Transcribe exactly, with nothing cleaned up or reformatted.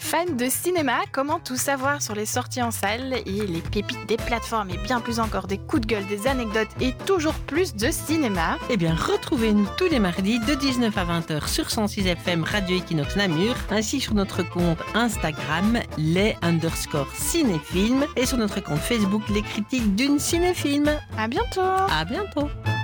Fans de cinéma, comment tout savoir sur les sorties en salle et les pépites des plateformes et bien plus encore, des coups de gueule, des anecdotes et toujours plus de cinéma? Eh bien, retrouvez-nous tous les mardis de dix-neuf à vingt heures sur cent six F M Radio Equinox Namur, ainsi sur notre compte Instagram, les underscore cinéfilms, et sur notre compte Facebook, les critiques d'une cinéfilm. À bientôt! À bientôt!